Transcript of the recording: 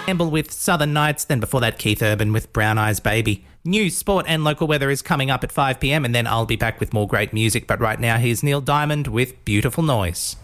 Campbell with Southern Nights, then before that Keith Urban with Brown Eyes Baby. News, sport and local weather is coming up at 5pm, and then I'll be back with more great music. But right now, here's Neil Diamond with Beautiful Noise.